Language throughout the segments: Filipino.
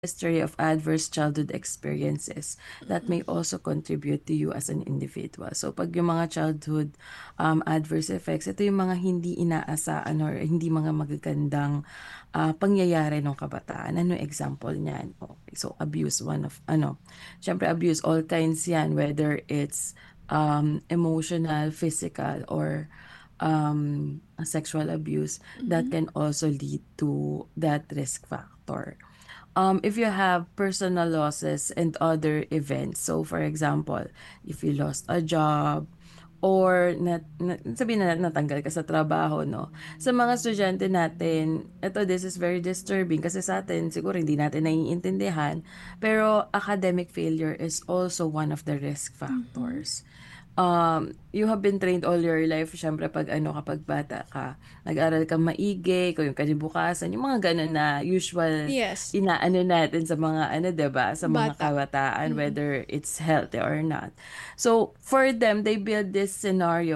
history of adverse childhood experiences that may also contribute to you as an individual. So pag yung mga childhood adverse effects, ito yung mga hindi inaasaan or hindi mga magagandang pangyayari ng kabataan. Ano example niyan? Okay, so abuse, one of, syempre abuse, all kinds yan, whether it's emotional, physical, or sexual abuse that Mhm. can also lead to that risk factor. If you have personal losses and other events, so for example, if you lost a job, or sabihin na natanggal ka sa trabaho, no? Sa mga estudyante natin, this is very disturbing kasi sa atin, siguro hindi natin naiintindihan, pero academic failure is also one of the risk Mhm. factors. You have been trained all your life, syempre kapag bata ka, nag-aral kang maigi, ikaw yung kalibukasan, yung mga ganun na usual Yes, inaano natin sa mga 'di ba, sa mga bata. kabataan, Mm. whether it's healthy or not. So for them, they build this scenario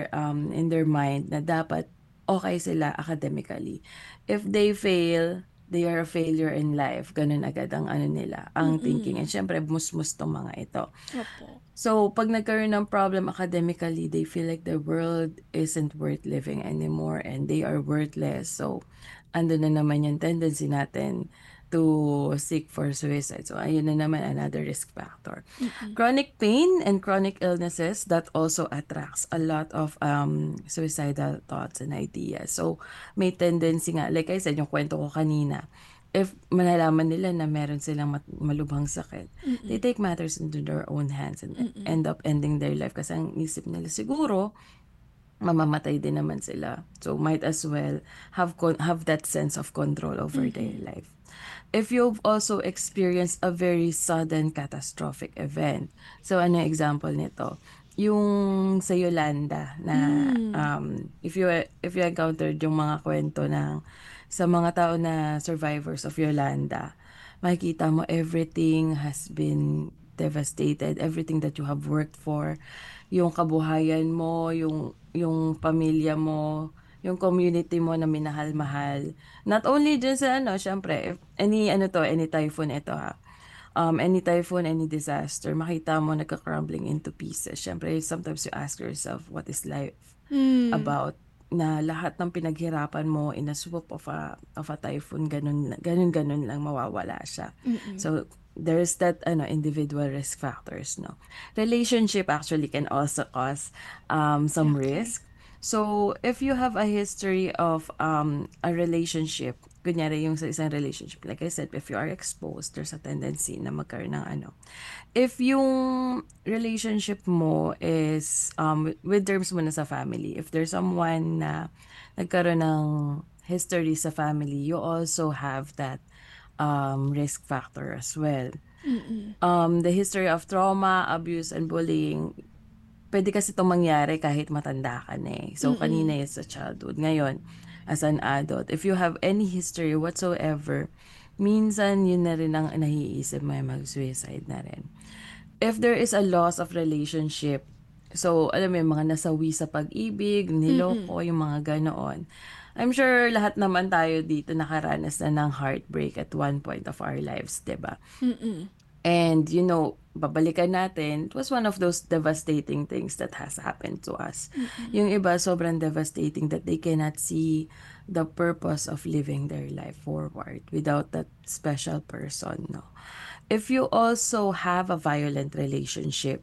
in their mind na dapat okay sila academically. If they fail, they are a failure in life. Ganun agad ang ano nila, ang thinking. And Mm. syempre, musmus tong mga ito. Opo. So, pag nagkaroon ng problem academically, they feel like the world isn't worth living anymore and they are worthless. So, ando na naman yung tendency natin to seek for suicide. So, ayun na naman another risk factor. Mm. Chronic pain and chronic illnesses that also attracts a lot of suicidal thoughts and ideas. So, may tendency nga, like I said, yung kwento ko kanina, if malalaman nila na meron silang malubhang sakit, they Mm. take matters into their own hands and Mm. end up ending their life kasi ang isip nila siguro mamamatay din naman sila. So might as well have that sense of control over their Mhm. life. If you've also experienced a very sudden catastrophic event. So ano yung example nito? Yung sa Yolanda na Hmm. if you encountered yung mga kwento ng sa mga tao na survivors of Yolanda, makikita mo everything has been devastated, everything that you have worked for, yung kabuhayan mo, yung pamilya mo, yung community mo na minahal-mahal. Not only dyan sa syempre, if any typhoon ito ha. Any typhoon, any disaster, makita mo nagka-crumbling into pieces. Syempre, sometimes you ask yourself, what is life Hmm. about? Na lahat ng pinaghirapan mo in a swoop of a typhoon, ganun lang mawawala siya. Mm. So, there's that individual risk factors, no? Relationship actually can also cause some Okay. risk. So, if you have a history of a relationship, kunyari yung sa isang relationship, like I said, if you are exposed, there's a tendency na magkaroon ng if yung relationship mo is with terms mo na sa family, if there's someone na nagkaroon ng history sa family, you also have that risk factor as well. Mm. The history of trauma, abuse, and bullying, pwede kasi itong mangyari kahit matanda ka na eh. So, Mm. kanina is sa childhood. Ngayon, as an adult, if you have any history whatsoever, minsan yun na rin ang naiisip mo, mag-suicide na rin. If there is a loss of relationship, so alam mo yung mga nasawi sa pag-ibig, Mm. niloko, yung mga ganoon. I'm sure lahat naman tayo dito nakaranas na ng heartbreak at one point of our lives, 'di ba? Mm. And babalikan natin, it was one of those devastating things that has happened to us. Mm. Yung iba sobrang devastating that they cannot see the purpose of living their life forward without that special person, no? If you also have a violent relationship,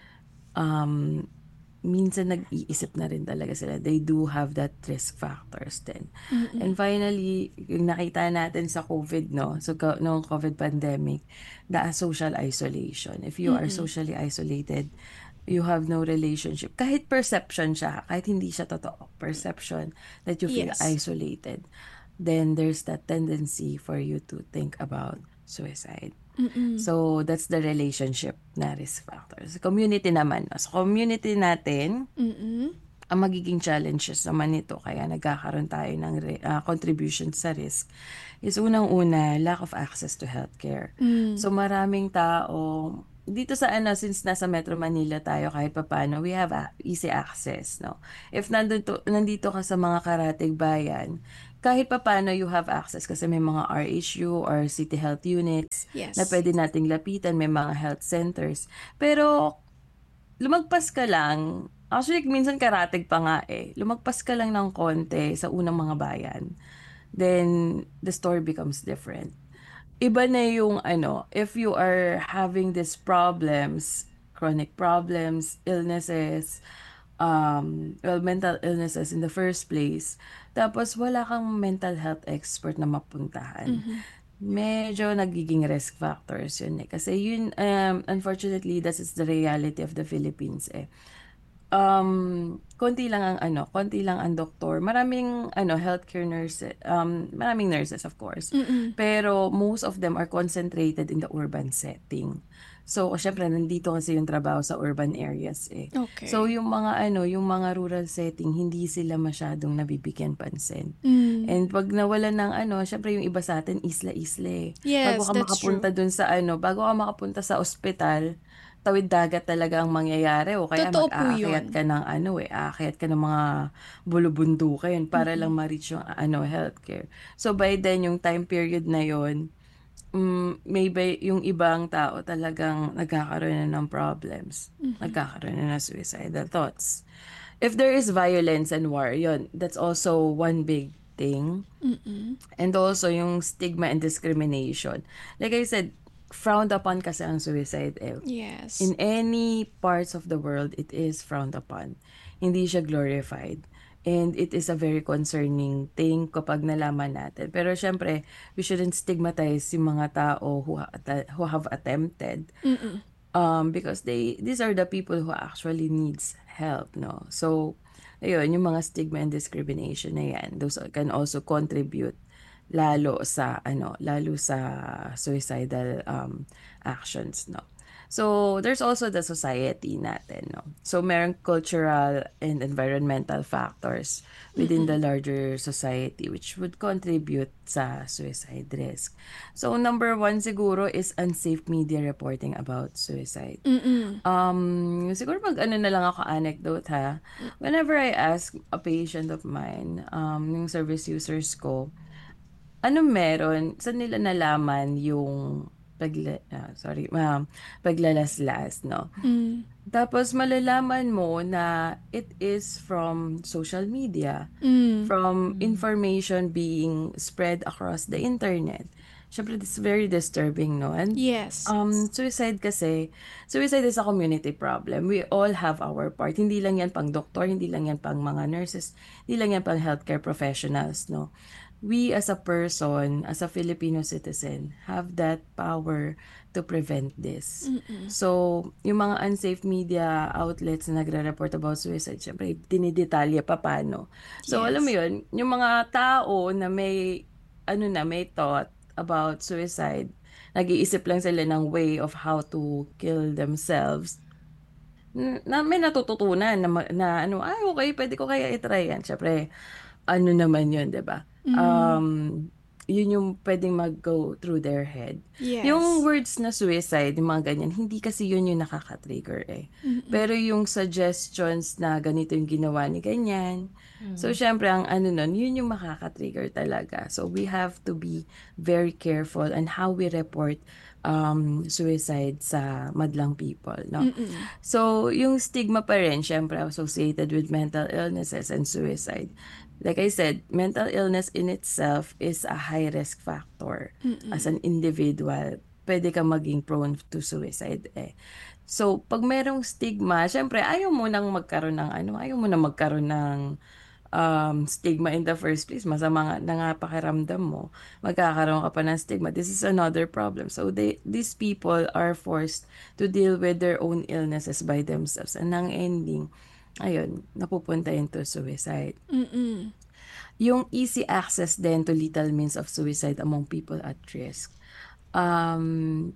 um, minsan nag-iisip na rin talaga sila. They do have that risk factors then. Mm. And finally, yung nakita natin sa COVID, no? So, noong COVID pandemic, the social isolation. If you are Mm. socially isolated, you have no relationship. Kahit perception siya, kahit hindi siya totoo, perception that you feel Yes. isolated, then there's that tendency for you to think about suicide. Mm. So, that's the relationship na risk factors. Community naman, no? Sa community natin, Mm. ang magiging challenges naman nito, kaya nagkakaroon tayo ng contribution sa risk, is unang-una, lack of access to healthcare. Hmm. So, maraming tao, dito sa since nasa Metro Manila tayo, kahit papaano, we have easy access, no? If nandito ka sa mga karatig bayan, kahit papaano you have access kasi may mga RHU or city health units na Yes. pwede nating lapitan, may mga health centers. Pero lumagpas ka lang, actually minsan karatig pa nga eh, lumagpas ka lang ng konti sa unang mga bayan, then the story becomes different. Iba na yung ano, if you are having these problems, chronic problems, illnesses, well, mental illnesses in the first place, tapos wala kang mental health expert na mapuntahan, Mhm. medyo nagiging risk factors yun eh. Kasi yun, unfortunately, that is the reality of the Philippines eh. Konti lang ang ano, konti lang ang doktor. Maraming ano, healthcare nurses, maraming nurses of course. Mm. Pero most of them are concentrated in the urban setting. So, syempre, nandito kasi yung trabaho sa urban areas eh. So, Okay. yung mga ano, yung mga rural setting, hindi sila masyadong nabibigyan pansin. Mm. And pag nawalan ng ano, syempre yung iba sa atin, isla-isla eh. Bago Yes, ka that's true. makapunta dun sa ano, bago ka makapunta sa ospital, tawid dagat talaga ang mangyayari o kaya Totoo po mag-aakyat 'yun. ka ng ano eh, aakyat ka ng mga bulubundukin para lang Mm. ma-reach yung ano, healthcare. So by then, yung time period na yon, maybe yung ibang tao talagang nagkakaroon na ng problems, Mhm. nagkakaroon na ng suicidal thoughts. If there is violence and war, yon, that's also one big thing. Mm. And also yung stigma and discrimination. Like I said, frowned upon kasi ang suicide eh. Yes. In any parts of the world, it is frowned upon. Hindi siya glorified. And it is a very concerning thing kapag nalaman natin. Pero syempre, we shouldn't stigmatize yung mga tao who have attempted, Mm. because these are the people who actually needs help, no? So, ayun, yung mga stigma and discrimination na yan, those can also contribute lalo sa suicidal actions, no? So, there's also the society natin, no? So, merong cultural and environmental factors within the Mm. larger society which would contribute sa suicide risk. So, number one siguro is unsafe media reporting about suicide. Mm. Siguro pag ano na lang ako anecdote ha. Whenever I ask a patient of mine, yung service users ko, ano meron, saan nila nalaman yung paglalaslas, no? Mm. Tapos malalaman mo na it is from social media, Mm. from information being spread across the internet. Syempre, it's very disturbing, no? And Yes. suicide is a community problem. We all have our part. Hindi lang yan pang doktor, hindi lang yan pang mga nurses, hindi lang yan pang healthcare professionals, no? We as a person, as a Filipino citizen, have that power to prevent this. Mm. So, yung mga unsafe media outlets na nagre-report about suicide, syempre, dinidetalye pa paano. So, alam mo Yes. yun, yung mga tao na may thought about suicide, nag-iisip lang sila ng way of how to kill themselves, na may natututunan na ano, ay okay, pwede ko kaya i-try yan. Syempre, ano naman yun, 'di ba? Mm. Um, yun yung pwedeng mag-go through their head. Yung Yes. words na suicide, yung mga ganyan, hindi kasi yun yung nakaka-trigger eh. Mm. Pero yung suggestions na ganito yung ginawa ni ganyan, so syempre ang ano nun, yun yung makaka-trigger talaga. So we have to be very careful on how we report suicide sa madlang people, no? Mm. So, yung stigma pa rin, syempre, associated with mental illnesses and suicide. Like I said, mental illness in itself is a high risk factor. As Mm. an individual, pwede kang maging prone to suicide eh. So, pag merong stigma, syempre, ayaw mo nang magkaroon ng stigma in the first place. Masama na nga pakiramdam mo. Magkakaroon ka pa ng stigma. This is another problem. So, these people are forced to deal with their own illnesses by themselves. And ang ending, ayun, napupunta into suicide. Mm. Yung easy access then to lethal means of suicide among people at risk.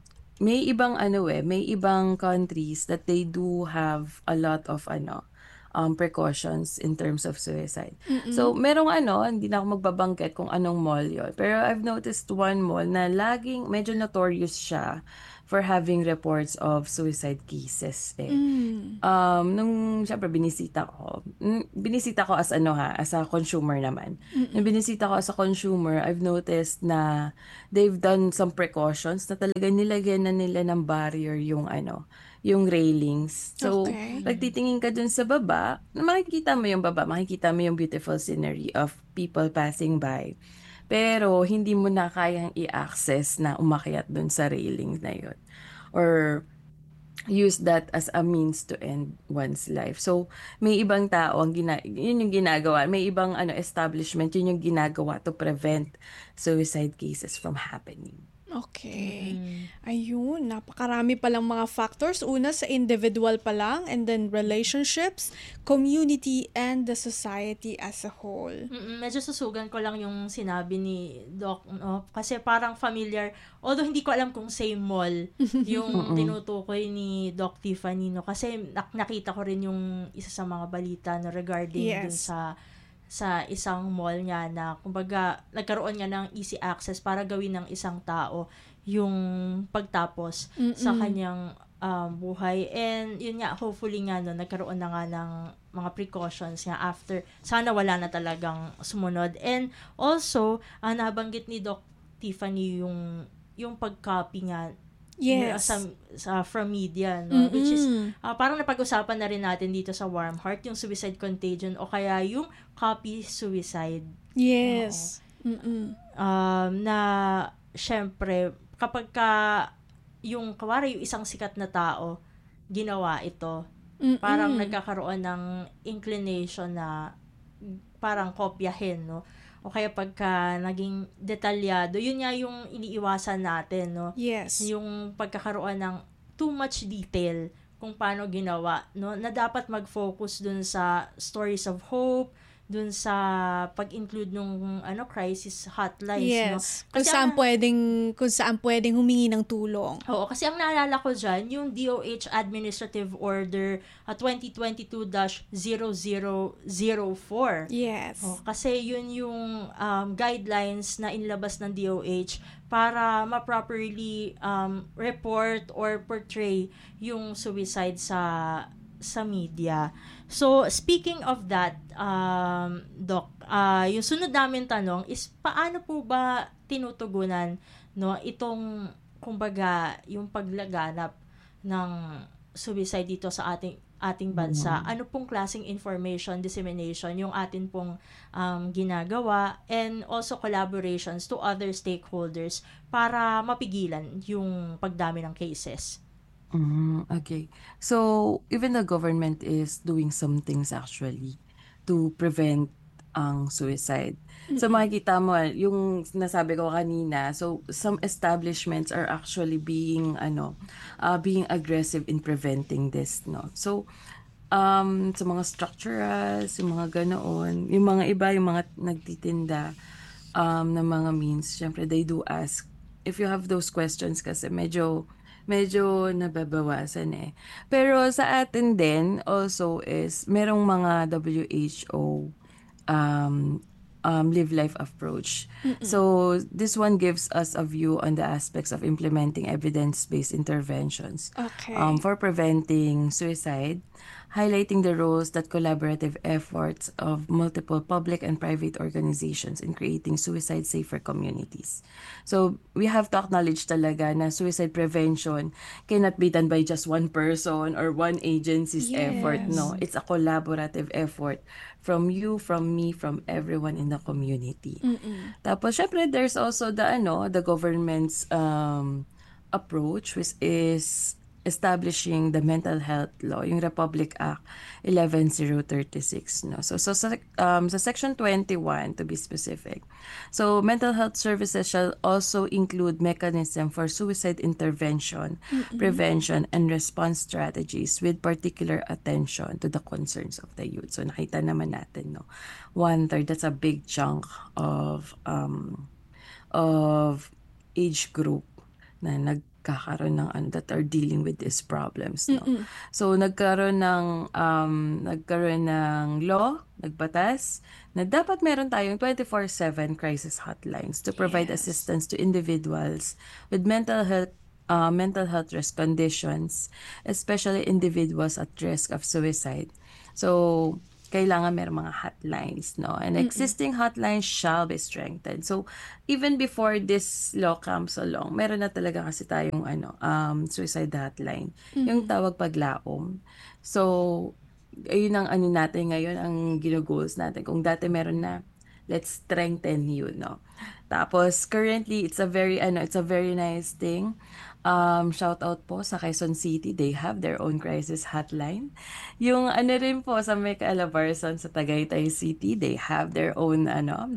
May ibang countries that they do have a lot of precautions in terms of suicide. Mm. So merong hindi na ako magbabanggit kung anong mall yon. Pero I've noticed one mall na laging medyo notorious siya for having reports of suicide cases eh. Hmm. Nung siyempre binisita ko as a consumer naman. Nung binisita ko as a consumer, I've noticed na they've done some precautions na talaga nilagyan na nila ng barrier yung railings. So, Okay. pag titingin ka dun sa baba, makikita mo yung baba, makikita mo yung beautiful scenery of people passing by. Pero, hindi mo na kayang i-access na umakyat dun sa railings na yun. Or, use that as a means to end one's life. So, may ibang tao yun yung ginagawa. May ibang establishment, yun yung ginagawa to prevent suicide cases from happening. Okay. Mm. Ayun, napakarami palang mga factors. Una sa individual pa lang, and then relationships, community, and the society as a whole. Medyo susugan ko lang yung sinabi ni Doc, no? Kasi parang familiar, although hindi ko alam kung same mall yung tinutukoy ni Doc Tiffany, no? Kasi nakita ko rin yung isa sa mga balita no, regarding Yes. dun sa isang mall nga na kumbaga nagkaroon nga ng easy access para gawin ng isang tao yung pagtapos sa kanyang buhay. And yun nga, hopefully nga no, nagkaroon na nga ng mga precautions nga after. Sana wala na talagang sumunod. And also, nabanggit ni Doc Tiffany yung pag-copy nga Yes. from media, no? Which is, parang napag-usapan na rin natin dito sa Warm Heart, yung suicide contagion o kaya yung copy suicide. Yes. Na, syempre, kapag yung isang sikat na tao, ginawa ito, parang nagkakaroon ng inclination na parang kopyahin, no? O kaya pagka naging detalyado, yun nga yung iniiwasan natin, no? Yes. Yung pagkakaroon ng too much detail kung paano ginawa, no? Na dapat mag-focus dun sa stories of hope, dun sa pag-include nung crisis hotlines, no? Yes. Kasi Kung saan pwedeng humingi ng tulong. Oo, kasi ang naalala ko dyan, yung DOH Administrative Order 2022-0004. Yes. Kasi yun yung guidelines na inilabas ng DOH para ma-properly report or portray yung suicide sa media. So, speaking of that, Doc, yung sunod namin tanong is paano po ba tinutugunan no itong kumbaga yung paglaganap ng suicide dito sa ating bansa? Ano pong klaseng information dissemination yung atin pong ginagawa, and also collaborations to other stakeholders para mapigilan yung pagdami ng cases? Okay. So, even the government is doing some things actually to prevent ang suicide. So, makikita mo, yung nasabi ko kanina, so some establishments are actually being aggressive in preventing this, no? So, sa mga structurals, yung mga ganoon, yung mga iba, yung mga nagtitinda ng mga means, syempre they do ask if you have those questions kasi medyo nababawasan eh. Pero sa atin din also is merong mga WHO live life approach. So this one gives us a view on the aspects of implementing evidence-based interventions Okay. for preventing suicide, highlighting the roles that collaborative efforts of multiple public and private organizations in creating suicide-safer communities. So, we have to acknowledge talaga na suicide prevention cannot be done by just one person or one agency's effort, no? It's a collaborative effort from you, from me, from everyone in the community. Tapos, syempre, there's also the government's approach, which is establishing the mental health law, yung Republic Act 11036, no. So sa section 21 to be specific. So mental health services shall also include mechanism for suicide intervention, prevention and response strategies with particular attention to the concerns of the youth. So nakita naman natin, no. 1/3, that's a big chunk of age group na nagkakaroon ng ano, that are dealing with these problems, no? So nagkaroon ng law, nagbatas na dapat meron tayong 24/7 crisis hotlines to provide Yes. assistance to individuals with mental health risk conditions, especially individuals at risk of suicide. So, kailangan may mga hotlines, no? And existing hotlines shall be strengthened. So, even before this law comes along, meron na talaga kasi tayong suicide hotline. Yung tawag paglaom. So, ayun ang ano natin ngayon, ang gino-goals natin. Kung dati meron na, let's strengthen you, no? Tapos, currently, it's a very nice thing. Shout out po sa Quezon City. They have their own crisis hotline. Yung ano rin po sa may Calabarzon sa Tagaytay City, they have their own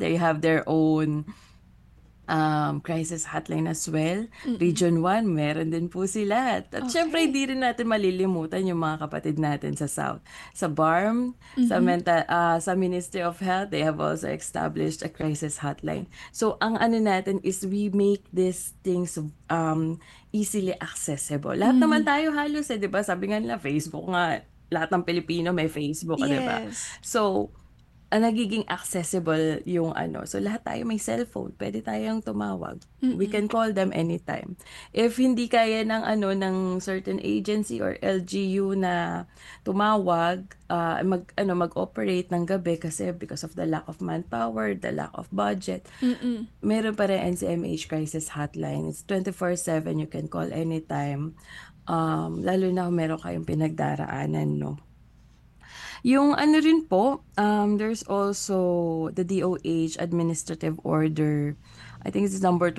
crisis hotline as well. Region 1, meron din po sila. At syempre, hindi rin natin malilimutan yung mga kapatid natin sa South. Sa BARM, sa Ministry of Health, they have also established a crisis hotline. So, ang ano natin is we make these things easily accessible. Lahat naman tayo halos, di ba? Sabi nga nila, Facebook nga, lahat ng Pilipino may Facebook, di ba? Yes. So, nagiging accessible yung ano. So, lahat tayo may cellphone. Pwede tayong tumawag. We can call them anytime. If hindi kaya ng certain agency or LGU na tumawag, mag-operate ng gabi kasi because of the lack of manpower, the lack of budget, meron pa rin NCMH crisis hotline. It's 24/7. You can call anytime. Lalo na kung meron kayong pinagdaraanan, no? Yung ano rin po, there's also the DOH Administrative Order, I think it's number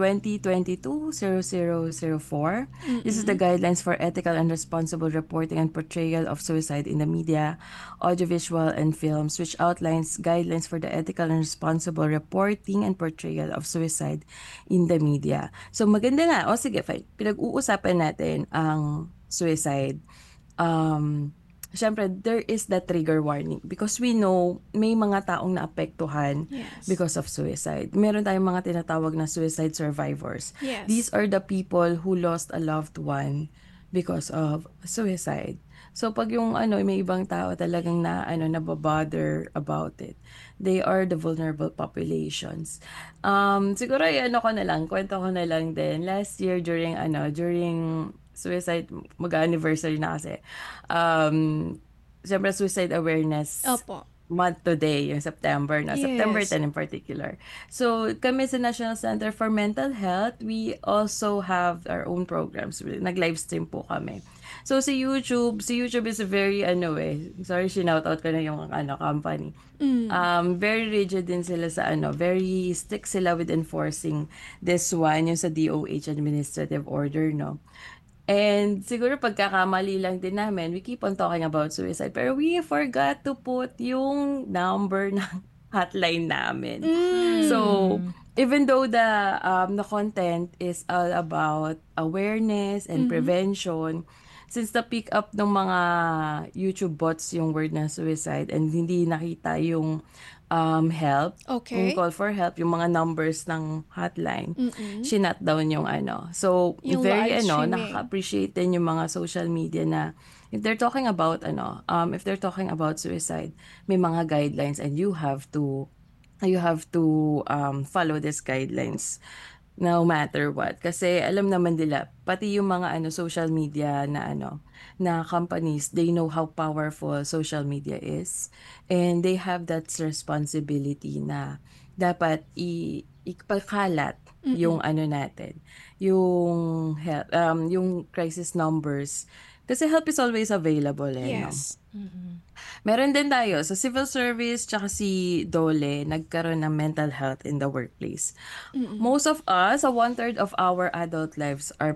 2022-0004. This is the guidelines for ethical and responsible reporting and portrayal of suicide in the media, audiovisual, and films, which outlines guidelines for the ethical and responsible reporting and portrayal of suicide in the media. So maganda nga. O sige, fine. Pinag-uusapan natin ang suicide. Siyempre, there is the trigger warning because we know may mga taong naapektuhan Yes. because of suicide. Meron tayong mga tinatawag na suicide survivors. Yes. These are the people who lost a loved one because of suicide. So pag yung may ibang tao talagang nababother about it, they are the vulnerable populations. Siguro kwento ko na lang din. Last year during suicide, mag-anniversary na kasi. Siyempre, suicide awareness Opo. month today, yung September na. Yes. September 10 in particular. So, kami sa National Center for Mental Health, we also have our own programs. Nag-livestream po kami. So, si YouTube is very, sorry, shout-out ko na yung company. Very rigid din sila sa very strict sila with enforcing this one, yung sa DOH Administrative Order, no? And siguro pagkakamali lang din namin, we keep on talking about suicide, pero we forgot to put yung number ng hotline namin. So, even though the content is all about awareness and prevention, since the pick up ng mga YouTube bots yung word na suicide and hindi nakita yung help, Okay. yung call for help, yung mga numbers ng hotline, sinut down yung So, Yung very live streaming. nakaka-appreciate din yung mga social media na if they're talking about suicide, may mga guidelines and you have to follow these guidelines no matter what. Kasi alam naman nila, pati yung mga social media na companies, they know how powerful social media is. And they have that responsibility na dapat ipakalat yung natin, yung help, yung crisis numbers. Kasi help is always available, no? Yes. Meron din tayo sa civil service tsaka si DOLE, nagkaroon ng mental health in the workplace. Most of us, 1/3 of our adult lives are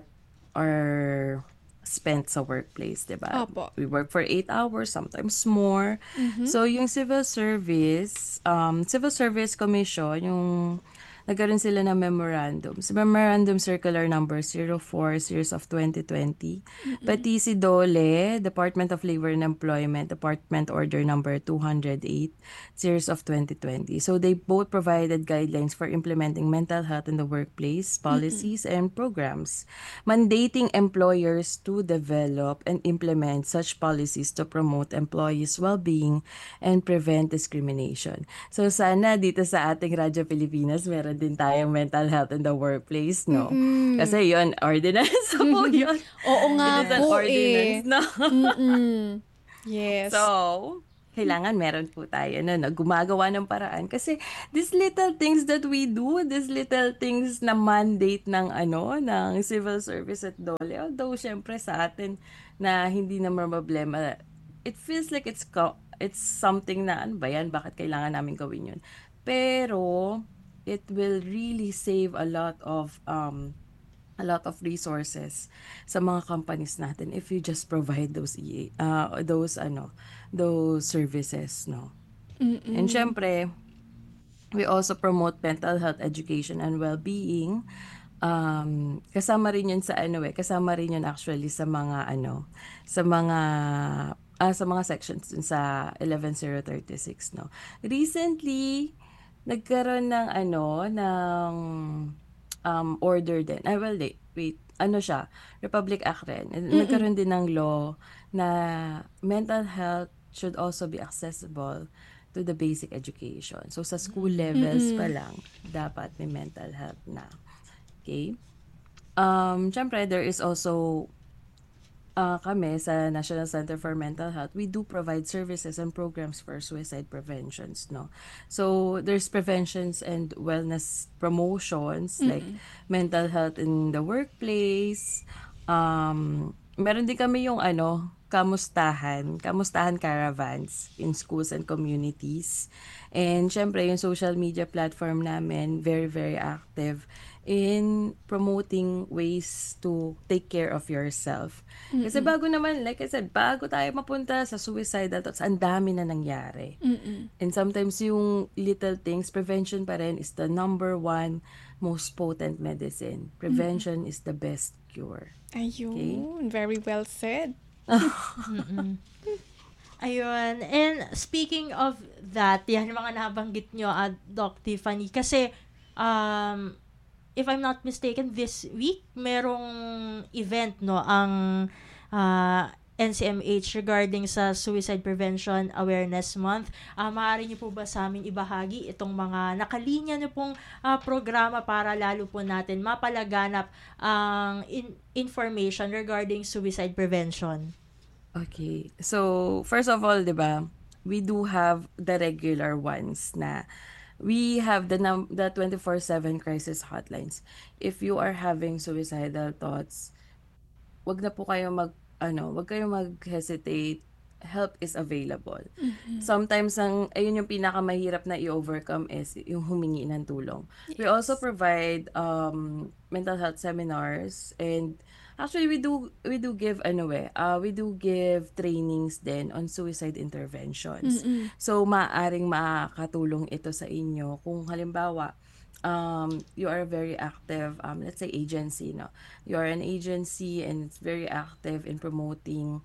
spent sa workplace, diba? Opo. We work for 8 hours, sometimes more. So yung civil service commission, yung nagkaroon sila ng memorandum. Sa Memorandum Circular Number 04 Series of 2020, pati si DOLE, Department of Labor and Employment, Department Order Number 208 Series of 2020. So they both provided guidelines for implementing mental health in the workplace, policies, and programs, mandating employers to develop and implement such policies to promote employees' well-being and prevent discrimination. So sana dito sa ating Radyo Pilipinas, meron din tayong mental health in the workplace, no? Kasi yun, ordinance po yun. Oo nga It is an po ordinance, no? Yes. So, kailangan meron po tayo na gumagawa ng paraan. Kasi these little things that we do, these little things na mandate ng ng civil service at DOLE, although syempre sa atin na hindi naman problema, it feels like it's something na ano ba yan, bakit kailangan namin gawin yun. Pero it will really save a lot of resources sa mga companies natin if you just provide those those services, no. And syempre, we also promote mental health education and well-being. Kasama rin yun kasama rin yun actually sa mga sa mga sections dun sa 11036, no. Recently, nagkaroon ng order din. Wait, siya, Republic Act rin. Nagkaroon din ng law na mental health should also be accessible to the basic education. So, sa school levels pa lang, dapat may mental health na. Okay? Syempre, there is also kami sa National Center for Mental Health, we do provide services and programs for suicide preventions, no. So there's preventions and wellness promotions like mental health in the workplace. Meron din kami yung kamustahan caravans in schools and communities. And syempre yung social media platform namin, very very active in promoting ways to take care of yourself. Kasi bago naman, like I said, bago tayo mapunta sa suicidal thoughts, ang dami na nangyari. And sometimes yung little things, prevention pa rin is the number one most potent medicine. Prevention is the best cure. Ayun, very well said. Ayun. And speaking of that, yan yung mga nabanggit nyo, Doc Tiffany, kasi if I'm not mistaken, this week, merong event, no, ang NCMH regarding sa Suicide Prevention Awareness Month. Maaari niyo po ba sa amin ibahagi itong mga nakalinya niyo pong programa para lalo po natin mapalaganap ang information regarding suicide prevention? Okay. So, first of all, 'di ba, we do have the regular ones na we have the 24/7 crisis hotlines. If you are having suicidal thoughts, wag na po kayo wag kayong mag-hesitate. Help is available. Sometimes ayun yung pinakamahirap na i-overcome is yung humingi ng tulong. We also provide mental health seminars, and actually we do give trainings din on suicide interventions. So maaring makakatulong ito sa inyo kung halimbawa you are very active, let's say agency, no? You are an agency and it's very active in promoting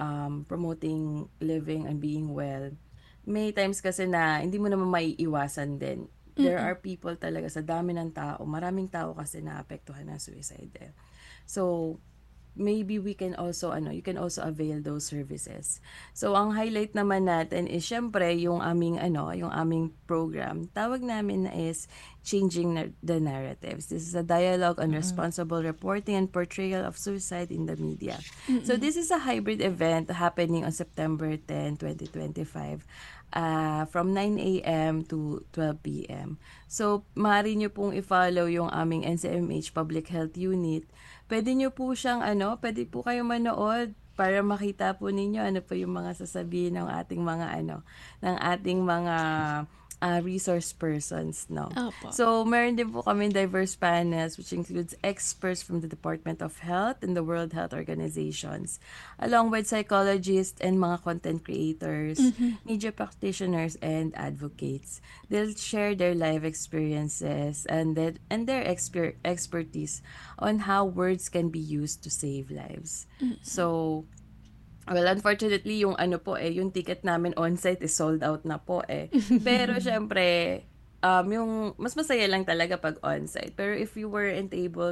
living and being well. May times kasi na hindi mo naman maiiwasan din. There are people talaga sa dami ng tao, maraming tao kasi naapektuhan ng suicide. So maybe we can also you can also avail those services. So ang highlight naman natin is syempre yung aming program. Tawag namin na is Changing the Narratives. This is a dialogue on responsible reporting and portrayal of suicide in the media. So this is a hybrid event happening on September 10, 2025. From 9 a.m. to 12 p.m. So, maaari nyo pong i-follow yung aming NCMH Public Health Unit. Pwede nyo po siyang pwede po kayo manood para makita po ninyo ano po yung mga sasabihin ng ating mga resource persons, no? Opo. So, meron din po kami diverse panels which includes experts from the Department of Health and the World Health Organizations, along with psychologists and mga content creators, media practitioners, and advocates. They'll share their life experiences and their expertise on how words can be used to save lives. So, well, unfortunately, yung yung ticket namin on-site is sold out na po eh. Pero syempre, yung mas masaya lang talaga pag on-site. Pero if you weren't able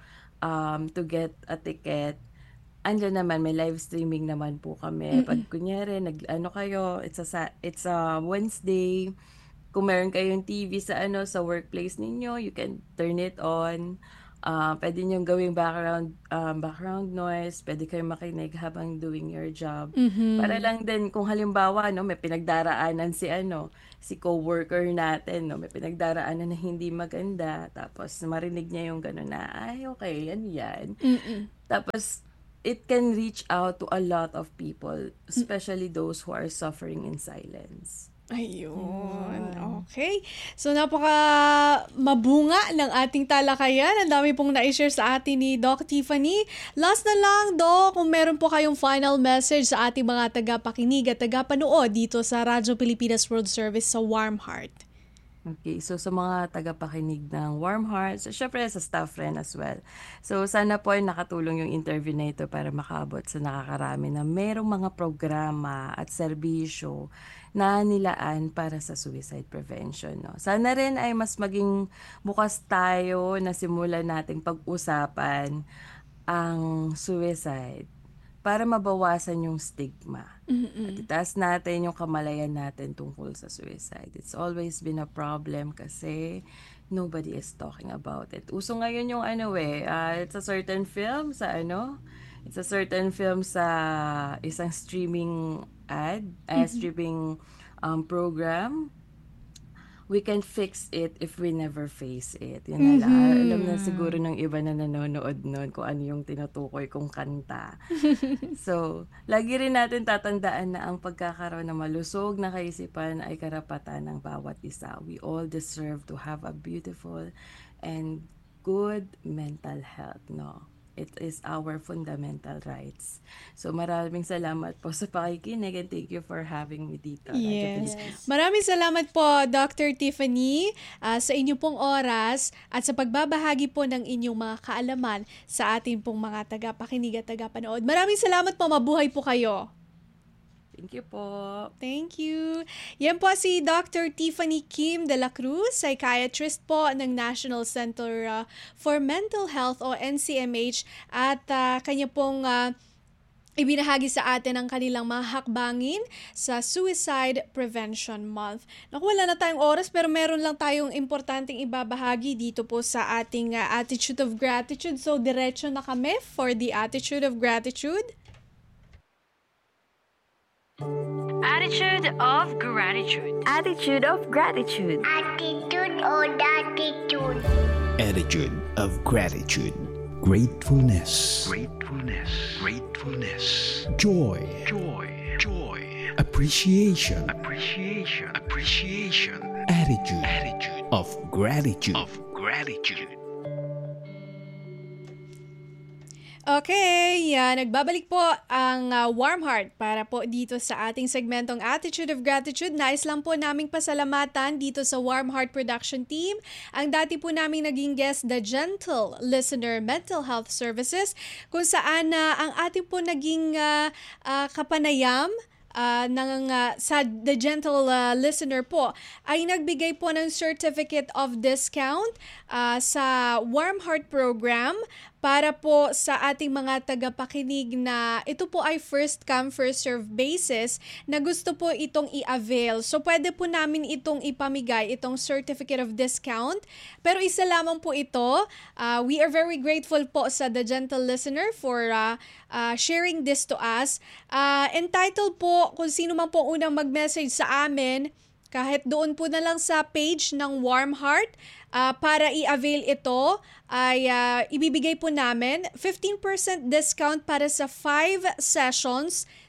to get a ticket, andyan naman, may live streaming naman po kami. Pag kunyari, kayo, it's a Wednesday, kung meron kayong TV sa workplace ninyo, you can turn it on. Pwede niyong gawing background noise, pwede kayong makinig habang doing your job. Para lang din kung halimbawa may pinagdaraanan si coworker natin, may pinagdaraanan na hindi maganda, tapos marinig niya yung gano'n na, ay okay, yan. Tapos it can reach out to a lot of people, especially those who are suffering in silence. Ayun. Okay. So, napaka mabunga ng ating talakayan. Ang dami pong na-share sa atin ni Doc Tiffany. Last na lang, Doc, kung meron po kayong final message sa ating mga tagapakinig at tagapanood dito sa Radyo Pilipinas World Service sa Warm Heart. Okay, so sa mga tagapakinig ng Warm Hearts, syempre sa staff rin as well. So sana po ay nakatulong yung interview na ito para makaabot sa nakakarami na merong mga programa at serbisyo na nilaan para sa suicide prevention. No? Sana rin ay mas maging bukas tayo na simulan nating pag-usapan ang suicide para mabawasan yung stigma. At itaas natin yung kamalayan natin tungkol sa suicide. It's always been a problem kasi nobody is talking about it. Uso ngayon yung it's a certain film sa isang streaming streaming program. We can fix it if we never face it. Yun na lang. Alam na siguro ng iba na nanonood nun kung ano yung tinutukoy kong kanta. So, lagi rin natin tatandaan na ang pagkakaroon ng malusog na kaisipan ay karapatan ng bawat isa. We all deserve to have a beautiful and good mental health, no? It is our fundamental rights. So maraming salamat po sa pakikinig and thank you for having me dito. Yes. Maraming salamat po, Dr. Tiffany, sa inyo pong oras at sa pagbabahagi po ng inyong mga kaalaman sa ating pong mga tagapakinig at tagapanood. Maraming salamat po. Mabuhay po kayo. Thank you po. Thank you. Yan po si Dr. Tiffany Kim de la Cruz, psychiatrist po ng National Center for Mental Health o NCMH at kanya pong ibinahagi sa atin ang kanilang mga hakbangin sa Suicide Prevention Month. Naku, wala na tayong oras pero meron lang tayong importanteng ibabahagi dito po sa ating Attitude of Gratitude. So, diretso na kami for the Attitude of Gratitude. Attitude of Gratitude. Attitude of Gratitude. Attitude or attitude. Attitude of Gratitude. Gratefulness. Gratefulness. Gratefulness. Joy. Joy. Joy. Appreciation. Appreciation. Appreciation. Attitude. Attitude of Gratitude. of gratitude. Okay, nagbabalik po ang Warm Heart para po dito sa ating segmentong Attitude of Gratitude. Nais lang po naming pasalamatan dito sa Warm Heart Production Team. Ang dati po naming naging guest, The Gentle Listener Mental Health Services, kung saan ang ating po naging kapanayam sa The Gentle Listener po ay nagbigay po ng certificate of discount sa Warm Heart Program para po sa ating mga tagapakinig na ito po ay first come first serve basis na gusto po itong i-avail. So pwede po namin itong ipamigay, itong certificate of discount. Pero isa lamang po ito. We are very grateful po sa The Gentle Listener for sharing this to us. Entitled po kung sino man po unang mag-message sa amin, kahit doon po na lang sa page ng Warm Heart, para i-avail ito ay ibibigay po namin 15% discount para sa 5 sessions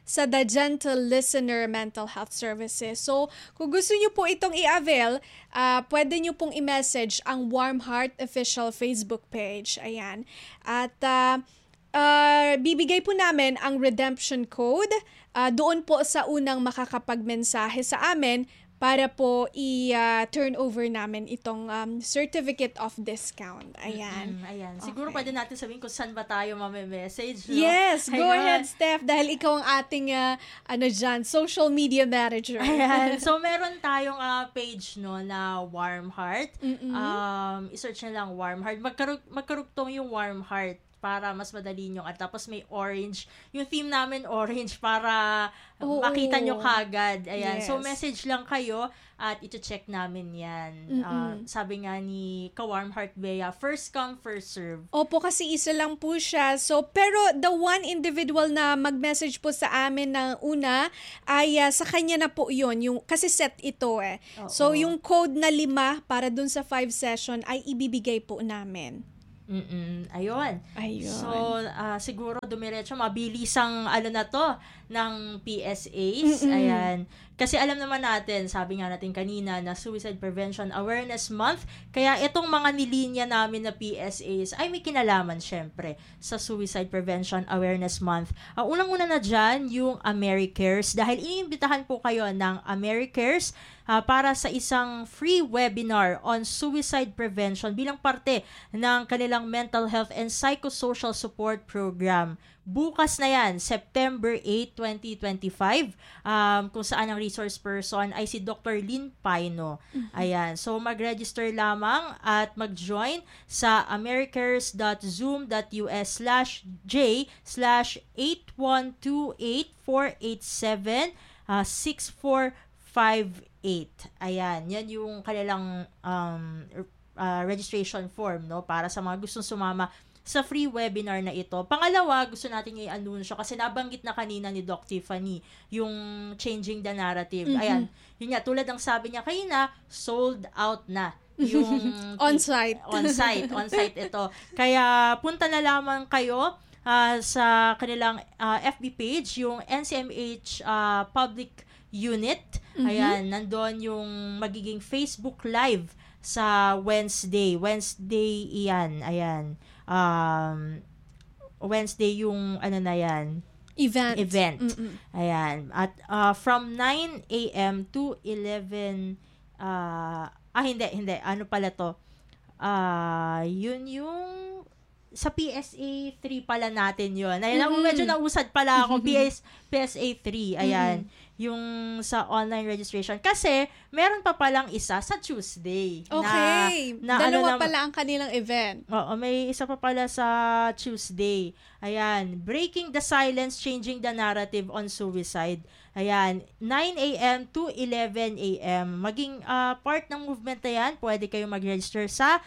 sa The Gentle Listener Mental Health Services. So, kung gusto nyo po itong i-avail, pwede nyo pong i-message ang Warm Heart official Facebook page. Ayan. At bibigay po namin ang redemption code doon po sa unang makakapagmensahe sa amin para po i-turn over namin itong certificate of discount. Ayan. Ayan. Siguro Okay. pwede natin sabihin kung saan ba tayo message, no? Yes, go Ayan. ahead, Steph, dahil ikaw ang ating social media manager. Ayan. So, meron tayong page, no, na Warm Heart. I-search na lang Warm Heart. Magkarugtong yung Warm Heart para mas madali nyo. At tapos may orange. Yung theme namin, orange, para Oo. makita nyo kagad. Ayan. Yes. So, message lang kayo at ito-check namin yan. Sabi nga ni Ka-Warm Heart Bea, first come, first serve. Opo, kasi isa lang po siya. So, pero the one individual na mag-message po sa amin na una ay sa kanya na po yun. Kasi set ito eh. Oo. So, yung code na 5 para dun sa 5 session ay ibibigay po namin. Ayun. So, siguro dumiretso, mabilis ang na to ng PSAs. Ayan. Kasi alam naman natin, sabi nga natin kanina, na Suicide Prevention Awareness Month. Kaya itong mga nilinya namin na PSAs ay may kinalaman syempre sa Suicide Prevention Awareness Month. Unang-una na dyan, yung AmeriCares. Dahil iniimbitahan po kayo ng AmeriCares para sa isang free webinar on suicide prevention bilang parte ng kanilang mental health and psychosocial support program. Bukas na yan, September 8, 2025, kung saan ang resource person ay si Dr. Lynn Paino. Ayan, so mag-register lamang at mag-join sa americares.zoom.us/J/8128487645 Ayan, yan yung kanilang registration form, no, para sa mga gustong sumama sa free webinar na ito. Pangalawa, gusto natin i-anunsyo kasi nabanggit na kanina ni Doc Tiffany yung Changing the Narrative. Ayan, yun nga, tulad ng sabi niya kanina, sold out na yung On-site ito. Kaya punta na lamang kayo sa kanilang FB page, yung NCMH Public Unit. Ayan, nandun yung magiging Facebook Live sa Wednesday iyan. Ayan. Wednesday yung na yan. Event. Ayan. At from 9 a.m. to 11 hindi. Ano pala to? Yun yung sa PSA 3 pala natin yun. Ayan, medyo nausad pala ako. PSA 3. Ayan. Yung sa online registration. Kasi, meron pa palang isa sa Tuesday. Okay. Dalawa pala ang kanilang event. Oo, may isa pa pala sa Tuesday. Ayan. Breaking the Silence, Changing the Narrative on Suicide. Ayan. 9 a.m. to 11 a.m. Maging part ng movement na yan, pwede kayong mag-register sa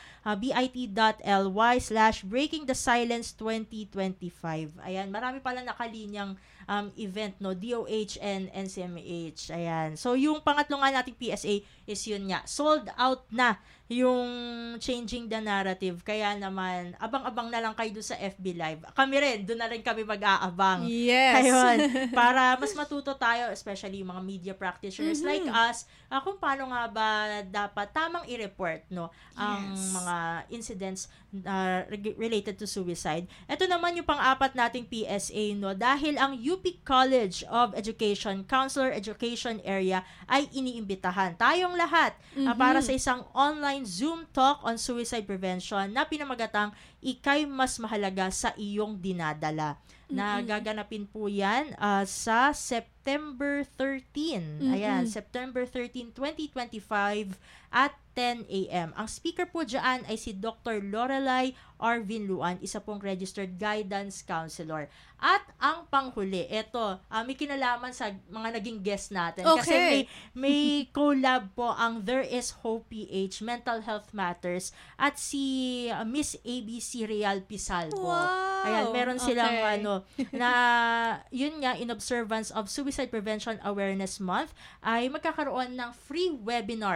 bit.ly/breakingthesilence2025. Ayan. Marami pala nakalinyang event, no, DOH and NCMH. Ayan. So, yung pangatlo nga nating PSA is yun nga. Sold out na yung Changing the Narrative. Kaya naman, abang-abang na lang kayo doon sa FB Live. Kami rin, doon na rin kami mag-aabang. Yes. Ayun. Para mas matuto tayo, especially yung mga media practitioners like us, kung paano nga ba dapat tamang i-report, no, ang mga incidents related to suicide. Ito naman yung pang-apat nating PSA, no, dahil ang UP College of Education Counselor Education Area ay iniimbitahan tayong lahat para sa isang online Zoom talk on suicide prevention na pinamagatang Ika'y Mas Mahalaga sa Iyong Dinadala. Na gaganapin po yan sa September 13. Ayan, September 13, 2025 at 10 a.m. Ang speaker po dyan ay si Dr. Lorelai Arvin Luan, isa pong registered guidance counselor. At ang panghuli, ito, may kinalaman sa mga naging guest natin. Okay. Kasi may collab po ang There Is Hope PH, Mental Health Matters, at si Miss ABC Real Pizal po. Wow! Ayan, meron silang Okay. na yun nga, in observance of Suicide Prevention Awareness Month, ay magkakaroon ng free webinar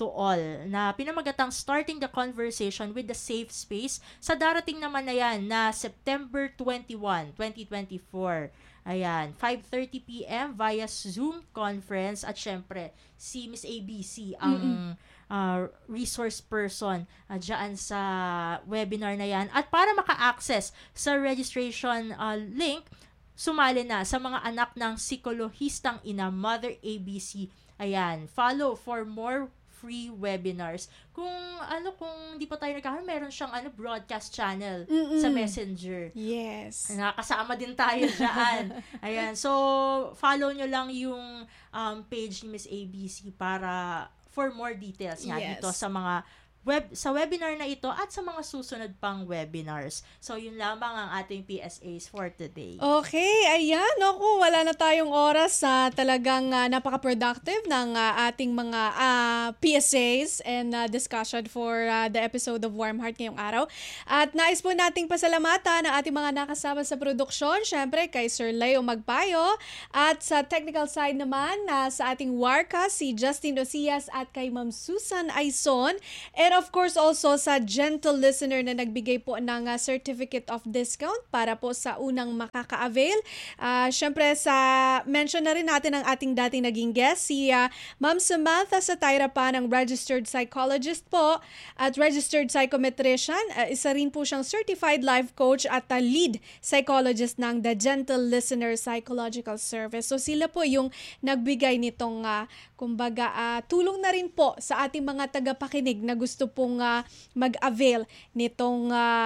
to All na pinamagatang Starting the Conversation with the Safe Space sa darating naman na yan na September 21, 2024. Ayan, 5:30 p.m. via Zoom conference at syempre si Miss ABC ang resource person dyan sa webinar na yan. At para maka-access sa registration link, sumali na sa mga anak ng psikolohistang ina, Mother ABC. Ayan, follow for more free webinars. Kung di pa tayo nagkakaroon, meron siyang broadcast channel sa Messenger. Yes. Nakakasama din tayo dyan. Ayan, so follow nyo lang yung page ni Miss ABC para for more details nga Yes. dito sa mga sa webinar na ito at sa mga susunod pang webinars. So, yun lamang ang ating PSAs for today. Okay, ayan. Naku, wala na tayong oras sa talagang napaka-productive ng ating mga PSAs and discussion for the episode of Warm Heart ngayong araw. At nais po nating pasalamatan ang ating mga nakasama sa produksyon. Siyempre, kay Sir Leo Magpayo. At sa technical side naman, sa ating Warka, si Justin Osias at kay Ma'am Susan Aison. And of course also sa gentle listener na nagbigay po ng certificate of discount para po sa unang makaka-avail. Syempre mention na rin natin ang ating dating naging guest, si Ma'am Samantha Satayra pa ng registered psychologist po at registered psychometrician. Isa rin po siyang certified life coach at lead psychologist ng The Gentle Listener Psychological Service. So sila po yung nagbigay nitong tulong na rin po sa ating mga tagapakinig na gusto pong mag-avail nitong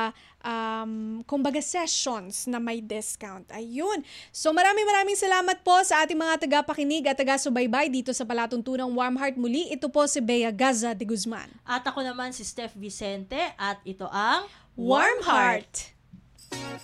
sessions na may discount. Ayun. So maraming salamat po sa ating mga tagapakinig at taga-subaybay dito sa Palatuntunang Warm Heart. Muli, ito po si Bea Gaza de Guzman. At ako naman si Steph Vicente at ito ang Warm Heart.